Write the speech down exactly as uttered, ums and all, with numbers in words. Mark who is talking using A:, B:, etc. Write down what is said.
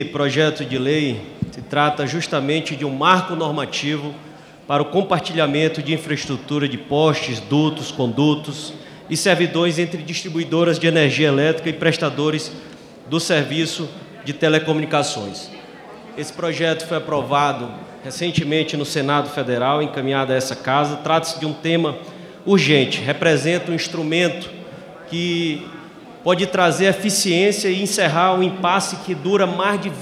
A: Projeto de lei se trata justamente de um marco normativo para o compartilhamento de infraestrutura de postes, dutos, condutos e servidões entre distribuidoras de energia elétrica e prestadores do serviço de telecomunicações. Esse projeto foi aprovado recentemente no Senado Federal, encaminhado a essa casa. Trata-se de um tema urgente, representa um instrumento que pode trazer eficiência e encerrar um impasse que dura mais de